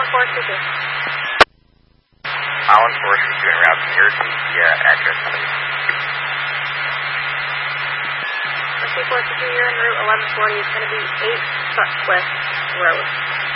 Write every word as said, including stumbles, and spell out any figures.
Island four two two. Island four two two en route to your uh, address, please. Whiskey four two two, you're en route eleven forty. It's going to be eight Sutcliffe Road.